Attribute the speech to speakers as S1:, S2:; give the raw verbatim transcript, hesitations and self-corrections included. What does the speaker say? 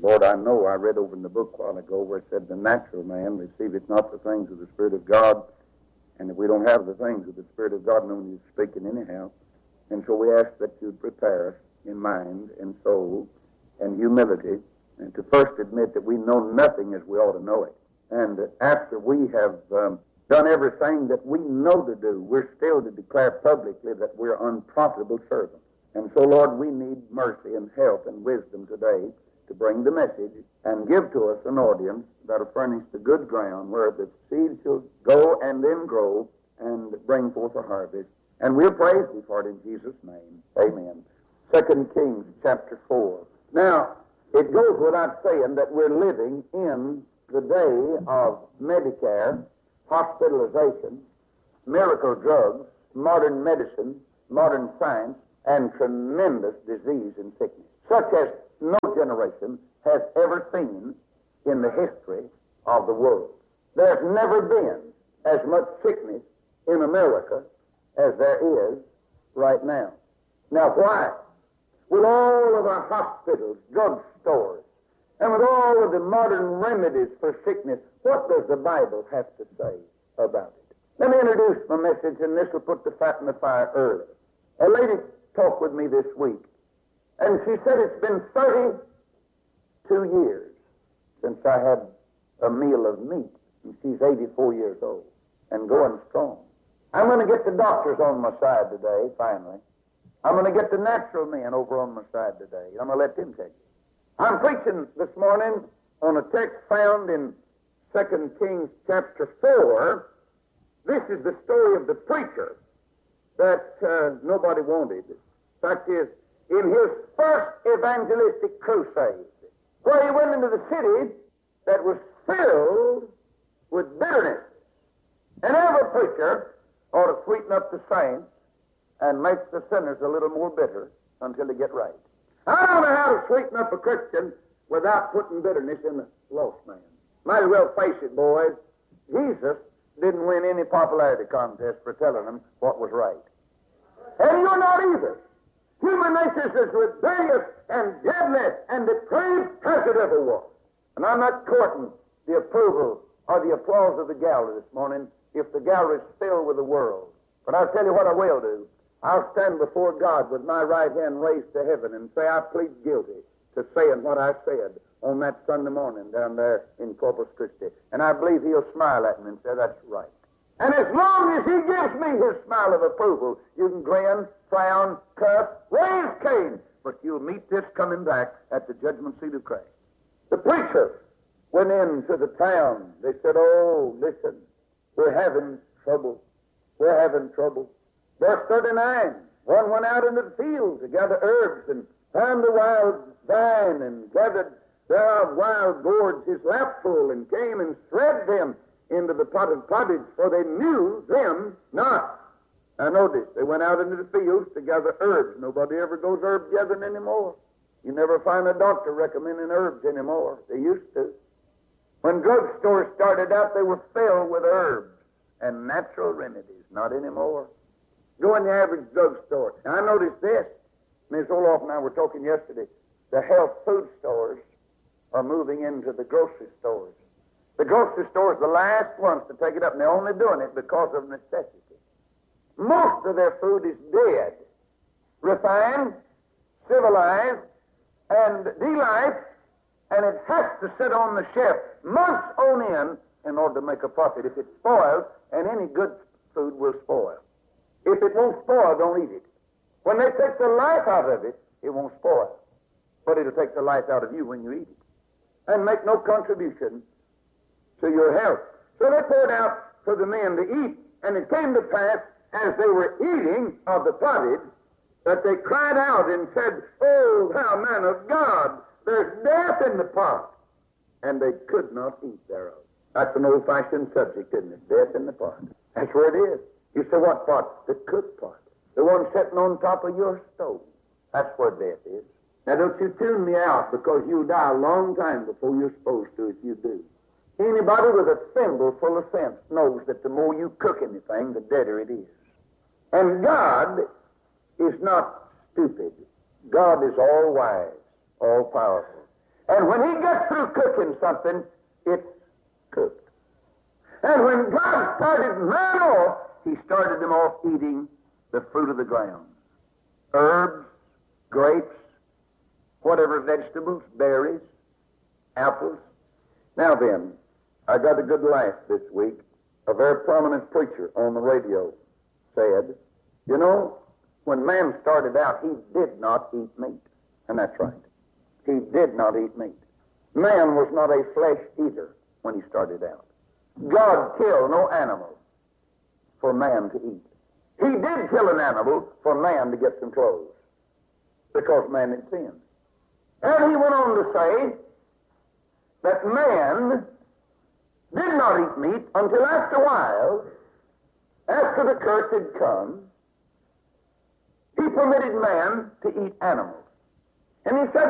S1: Lord, I know I read over in the book a while ago where it said the natural man receiveth not the things of the Spirit of God, and if we don't have the things of the Spirit of God, no one is speaking anyhow. And so we ask that you'd prepare us in mind and soul and humility, and to first admit that we know nothing as we ought to know it. And after we have um, done everything that we know to do, we're still to declare publicly that we're unprofitable servants. And so, Lord, we need mercy and help and wisdom today to bring the message and give to us an audience that will furnish the good ground where the seed shall go and then grow and bring forth a harvest. And we'll praise thee for it in Jesus' name. Amen. Second Kings chapter four. Now, it goes without saying that we're living in the day of Medicare, hospitalization, miracle drugs, modern medicine, modern science, and tremendous disease and sickness, such as no generation has ever seen in the history of the world. There's never been as much sickness in America as there is right now. Now, why? With all of our hospitals, drug stores, and with all of the modern remedies for sickness, what does the Bible have to say about it? Let me introduce my message, and this will put the fat in the fire early. A lady talked with me this week, and she said it's been thirty-two years since I had a meal of meat, and she's eighty-four years old and going strong. I'm going to get the doctors on my side today, finally. I'm going to get the natural men over on my side today. I'm going to let them take it. I'm preaching this morning on a text found in Second Kings chapter four. This is the story of the preacher that uh, nobody wanted. Fact is, in his first evangelistic crusade, where he went into the city that was filled with bitterness. And every preacher ought to sweeten up the saints and make the sinners a little more bitter until they get right. I don't know how to sweeten up a Christian without putting bitterness in the lost man. Might as well face it, boys. Jesus didn't win any popularity contest for telling them what was right. And you're not either. Human nature is as rebellious and deadly and depraved as it ever was. And I'm not courting the approval or the applause of the gallery this morning if the gallery is filled with the world. But I'll tell you what I will do. I'll stand before God with my right hand raised to heaven and say I plead guilty to saying what I said on that Sunday morning down there in Corpus Christi. And I believe he'll smile at me and say, that's right. And as long as he gives me his smile of approval, you can grin, frown, cuss, raise Cain, but you'll meet this coming back at the judgment seat of Christ. The preacher went into the town. They said, oh, listen, we're having trouble. We're having trouble. Verse thirty-nine, one went out into the field to gather herbs and found a wild vine and gathered thereof wild gourds his lapful and came and thread them into the potted pottage, for they knew them not. Now notice, they went out into the fields to gather herbs. Nobody ever goes herb gathering anymore. You never find a doctor recommending herbs anymore. They used to. When drugstores started out, they were filled with herbs and natural remedies. Not anymore. Go in the average drugstore. Now, I noticed this. Miz Olaf and I were talking yesterday. The health food stores are moving into the grocery stores. The grocery stores are the last ones to take it up, and they're only doing it because of necessity. Most of their food is dead, refined, civilized, and delight, and it has to sit on the shelf months on end in order to make a profit. If it's spoiled, and any good food will spoil. If it won't spoil, don't eat it. When they take the life out of it, it won't spoil. But it'll take the life out of you when you eat it. And make no contribution to your health. So they poured out for the men to eat. And it came to pass, as they were eating of the pottage, that they cried out and said, oh, thou man of God, there's death in the pot. And they could not eat thereof. That's an old-fashioned subject, isn't it? Death in the pot. That's where it is. You say, what pot? The cook pot. The one sitting on top of your stove. That's where death is. Now, don't you tune me out, because you'll die a long time before you're supposed to if you do. Anybody with a thimble full of sense knows that the more you cook anything, the deader it is. And God is not stupid. God is all-wise, all-powerful. And when he gets through cooking something, it's cooked. And when God started man off, he started them off eating the fruit of the ground. Herbs, grapes, whatever vegetables, berries, apples. Now then, I got a good laugh this week. A very prominent preacher on the radio said, you know, when man started out, he did not eat meat. And that's right. He did not eat meat. Man was not a flesh eater when he started out. God killed no animal for man to eat. He did kill an animal for man to get some clothes, because man had sinned. And he went on to say that man did not eat meat until after a while, after the curse had come, he permitted man to eat animals. And he said